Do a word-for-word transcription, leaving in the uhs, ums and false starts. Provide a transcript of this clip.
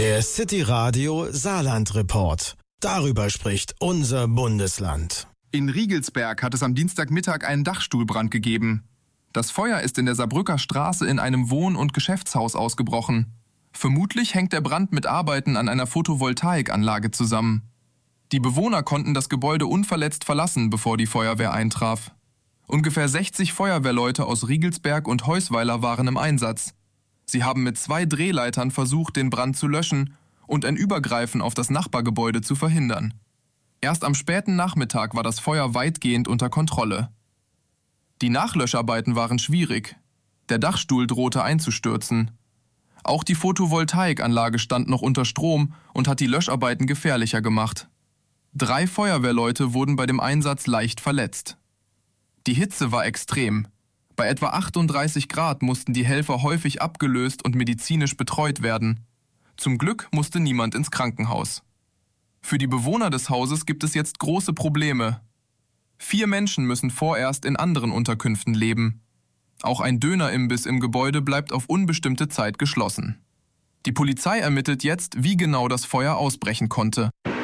Der City Radio Saarland Report. Darüber spricht unser Bundesland. In Riegelsberg hat es am Dienstagmittag einen Dachstuhlbrand gegeben. Das Feuer ist in der Saarbrücker Straße in einem Wohn- und Geschäftshaus ausgebrochen. Vermutlich hängt der Brand mit Arbeiten an einer Photovoltaikanlage zusammen. Die Bewohner konnten das Gebäude unverletzt verlassen, bevor die Feuerwehr eintraf. Ungefähr sechzig Feuerwehrleute aus Riegelsberg und Heusweiler waren im Einsatz. Sie haben mit zwei Drehleitern versucht, den Brand zu löschen und ein Übergreifen auf das Nachbargebäude zu verhindern. Erst am späten Nachmittag war das Feuer weitgehend unter Kontrolle. Die Nachlöscharbeiten waren schwierig. Der Dachstuhl drohte einzustürzen. Auch die Photovoltaikanlage stand noch unter Strom und hat die Löscharbeiten gefährlicher gemacht. Drei Feuerwehrleute wurden bei dem Einsatz leicht verletzt. Die Hitze war extrem. Bei etwa achtunddreißig Grad mussten die Helfer häufig abgelöst und medizinisch betreut werden. Zum Glück musste niemand ins Krankenhaus. Für die Bewohner des Hauses gibt es jetzt große Probleme. Vier Menschen müssen vorerst in anderen Unterkünften leben. Auch ein Dönerimbiss im Gebäude bleibt auf unbestimmte Zeit geschlossen. Die Polizei ermittelt jetzt, wie genau das Feuer ausbrechen konnte.